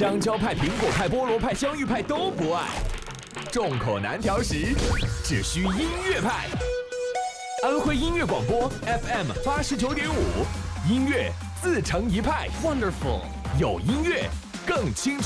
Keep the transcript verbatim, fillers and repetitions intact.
香蕉派、苹果派、菠萝派、香芋派都不爱，众口难调时，只需音乐派。安徽音乐广播 F M 八十九点五，音乐自成一派 ，Wonderful， 有音乐更清楚。